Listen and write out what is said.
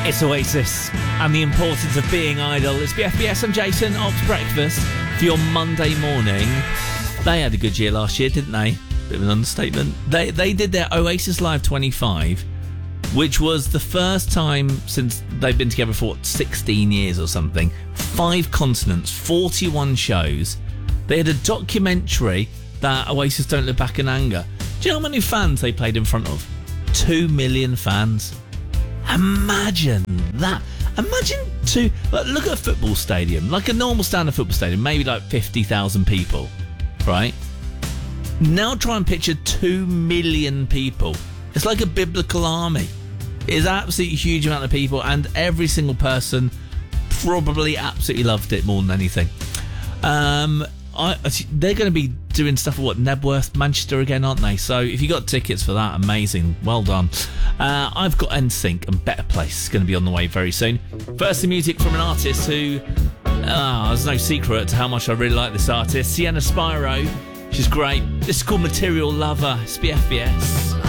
It's Oasis and the importance of being idle. It's BFBS and Jason, Ops Breakfast for your Monday morning. They had a good year last year, didn't they? Bit of an understatement. They did their Oasis Live 25, which was the first time since they've been together for 16 years or something. 5 continents, 41 shows. They had a documentary that Oasis Don't Look Back in Anger. Do you know how many fans they played in front of? 2 million fans. Imagine that. Look at a football stadium, like a normal standard football stadium, maybe like 50,000 people, right? Now try and picture 2 million people. It's like a biblical army. It is an absolutely huge amount of people, and every single person probably absolutely loved it more than anything. They're going to be doing stuff at Nebworth, Manchester again, aren't they? So if you got tickets for that, amazing, well done. I've got NSYNC and Better Place going to be on the way very soon. First, the music from an artist who, there's no secret to how much I really like this artist, Sienna Spyro. She's great. This is called Material Lover. It's BFBS.